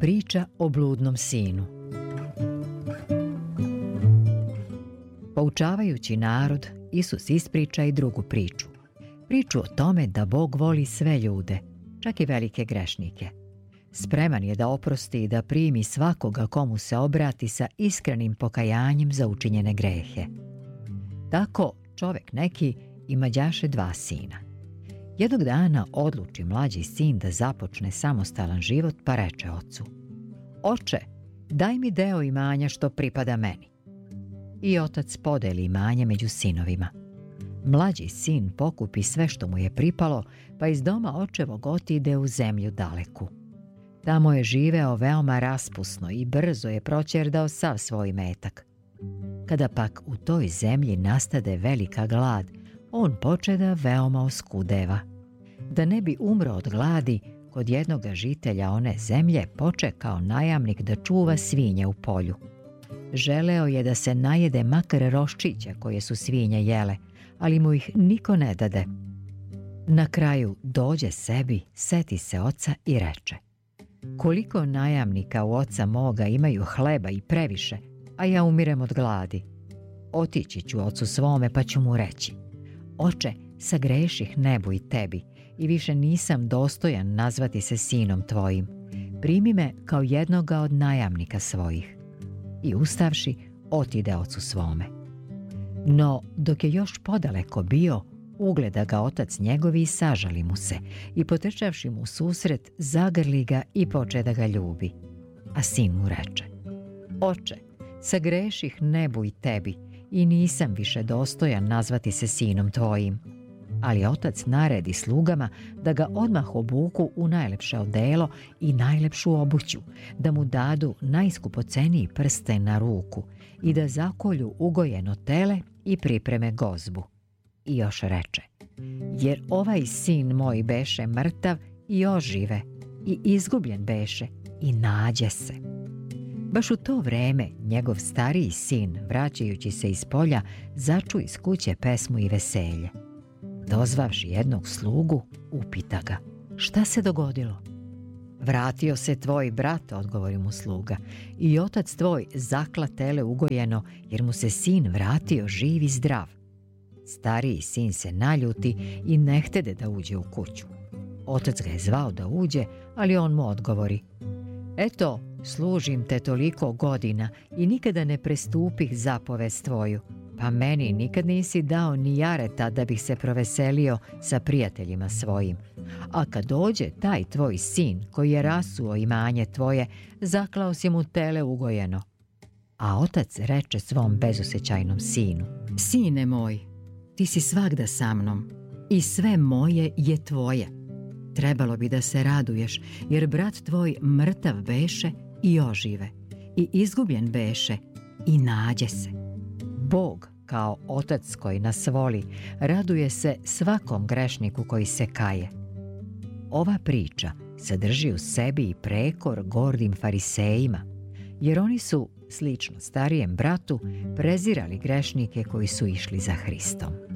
Priča o bludnom sinu. Poučavajući narod, Isus ispriča i drugu priču. Priču o tome da Bog voli sve ljude, čak i velike grešnike. Spreman je da oprosti i da primi svakoga komu se obrati sa iskrenim pokajanjem za učinjene grehe. Tako čovek neki imađaše 2 sina. Jednog dana odluči mlađi sin da započne samostalan život, pa reče ocu: Oče, daj mi deo imanja što pripada meni. I otac podeli imanje među sinovima. Mlađi sin pokupi sve što mu je pripalo, pa iz doma očevog otide u zemlju daleku. Tamo je živeo veoma raspusno i brzo je proćerdao sav svoj metak. Kada pak u toj zemlji nastade velika glad, on počeda veoma oskudeva. Da ne bi umro od gladi, kod jednoga žitelja one zemlje poče kao najamnik da čuva svinje u polju. Želeo je da se najede makar roščića koje su svinje jele, ali mu ih niko ne dade. Na kraju dođe sebi, seti se oca i reče: Koliko najamnika u oca moga imaju hleba i previše, a ja umirem od gladi. Otići ću ocu svome pa ću mu reći: Oče, sagreših nebu i tebi i više nisam dostojan nazvati se sinom tvojim. Primi me kao jednoga od najamnika svojih. I ustavši, otide ocu svome. No, dok je još podaleko bio, ugleda ga otac njegovi i sažali mu se i potrčavši mu u susret, zagrli ga i poče da ga ljubi. A sin mu reče: Oče, sagreših nebu i tebi i nisam više dostojan nazvati se sinom tvojim. Ali otac naredi slugama da ga odmah obuku u najlepše odelo i najlepšu obuću, da mu dadu najskupoceniji prsten na ruku i da zakolju ugojeno tele i pripreme gozbu. I još reče: Jer ovaj sin moj beše mrtav i ožive, i izgubljen beše i nađe se. Baš u to vreme njegov stariji sin, vraćajući se iz polja, začu iz kuće pesmu i veselje. Dozvavši jednog slugu, upita ga: Šta se dogodilo? Vratio se tvoj brat, odgovori mu sluga, i otac tvoj zakla tele ugojeno, jer mu se sin vratio živ i zdrav. Stariji sin se naljuti i ne htede da uđe u kuću. Otac ga je zvao da uđe, ali on mu odgovori: Eto, služim te toliko godina i nikada ne prestupih zapovest tvoju, pa meni nikad nisi dao ni jareta da bih se proveselio sa prijateljima svojim. A kad dođe taj tvoj sin koji je rasuo imanje tvoje, zaklao si mu tele ugojeno. A otac reče svom bezosećajnom sinu: Sine moj, ti si svagda sa mnom i sve moje je tvoje. Trebalo bi da se raduješ, jer brat tvoj mrtav beše i ožive, i izgubljen beše i nađe se. Bog, kao otac koji nas voli, raduje se svakom grešniku koji se kaje. Ova priča sadrži u sebi i prekor gordim farisejima, jer oni su, slično starijem bratu, prezirali grešnike koji su išli za Hristom.